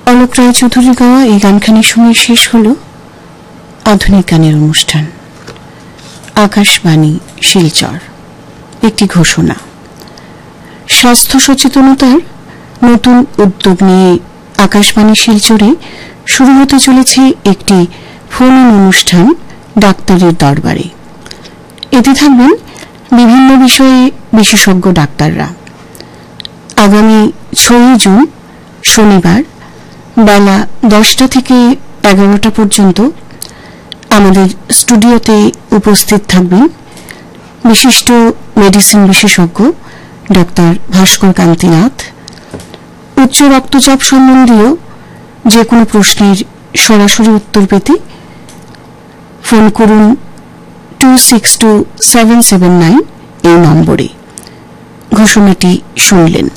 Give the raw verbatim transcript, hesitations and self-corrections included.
অলোক রায়চৌধুরী গাওয়া এই গানখানি শুনে শেষ হল আধুনিক গানের অনুষ্ঠান। আকাশবাণী শিলচর। একটি ঘোষণা, স্বাস্থ্য সচেতনতার নতুন উদ্যোগ নিয়ে আকাশবাণী শিলচরে শুরু হতে চলেছে একটি ফোন অনুষ্ঠান ডাক্তারের দরবারে। এতে থাকবেন বিভিন্ন বিষয়ে বিশেষজ্ঞ ডাক্তাররা। আগামী ছয়ই জুন শনিবার বেলা দশটা থেকে এগারোটা পর্যন্ত আমাদের স্টুডিওতে উপস্থিত থাকবেন বিশিষ্ট মেডিসিন বিশেষজ্ঞ ডক্টর ভাস্কর কান্তিনাথ। উচ্চ রক্তচাপ সম্বন্ধীয় যে কোনো প্রশ্নের সরাসরি উত্তর পেতে ফোন করুন two six two seven seven nine এই নম্বরে। ঘোষণাটি শুনলেন।